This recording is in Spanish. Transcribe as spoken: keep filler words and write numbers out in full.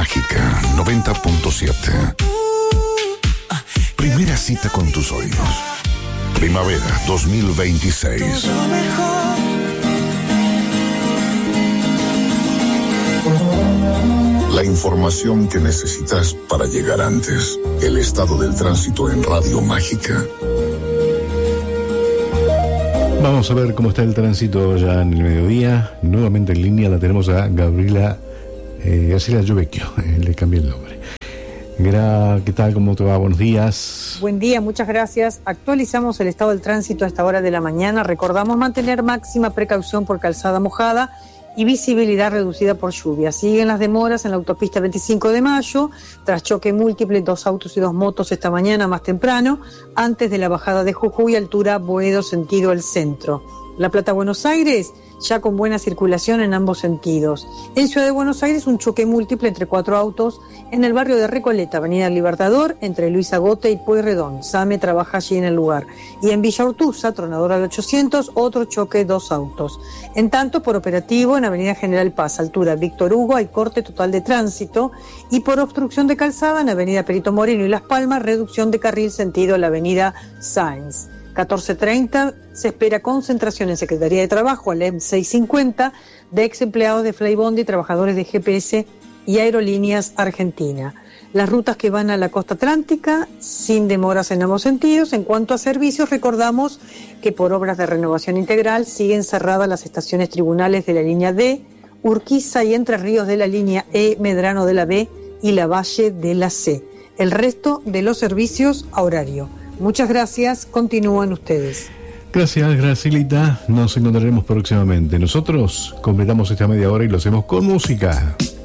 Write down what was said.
Mágica noventa punto siete. Primera cita con tus oídos. Primavera dos mil veintiséis. La información que necesitas para llegar antes. El estado del tránsito en Radio Mágica. Vamos a ver cómo está el tránsito ya en el mediodía. Nuevamente en línea la tenemos a Gabriela eh, Graciela Llovecchio. Eh, le cambié el nombre. Gra, ¿qué tal? ¿Cómo te va? Buenos días. Buen día, muchas gracias. Actualizamos el estado del tránsito a esta hora de la mañana. Recordamos mantener máxima precaución por calzada mojada y visibilidad reducida por lluvia. Siguen las demoras en la autopista veinticinco de mayo, tras choque múltiple, dos autos y dos motos esta mañana más temprano, antes de la bajada de Jujuy, altura Boedo, sentido el centro. La Plata, Buenos Aires, ya con buena circulación en ambos sentidos. En Ciudad de Buenos Aires, un choque múltiple entre cuatro autos en el barrio de Recoleta, Avenida Libertador, entre Luis Agote y Pueyrredón. SAME trabaja allí en el lugar. Y en Villa Urtuza, Tronadora del ochocientos, otro choque, dos autos. En tanto, por operativo, en Avenida General Paz, altura Víctor Hugo, hay corte total de tránsito. Y por obstrucción de calzada, en Avenida Perito Moreno y Las Palmas, reducción de carril sentido a la Avenida Sáenz. catorce treinta, se espera concentración en Secretaría de Trabajo, al E M seiscientos cincuenta, de ex empleados de Flybondi y trabajadores de G P S y Aerolíneas Argentina. Las rutas que van a la costa atlántica, sin demoras en ambos sentidos. En cuanto a servicios, recordamos que por obras de renovación integral siguen cerradas las estaciones tribunales de la línea D, Urquiza y Entre Ríos de la línea E, Medrano de la B y La Valle de la C. El resto de los servicios a horario. Muchas gracias, continúan ustedes. Gracias, Gracilita. Nos encontraremos próximamente. Nosotros completamos esta media hora y lo hacemos con música.